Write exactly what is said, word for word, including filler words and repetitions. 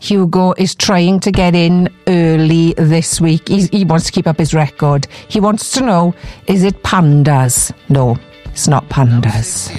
Hugo is trying to get in early this week. He's, he wants to keep up his record. He wants to know, is it pandas? No, it's not pandas.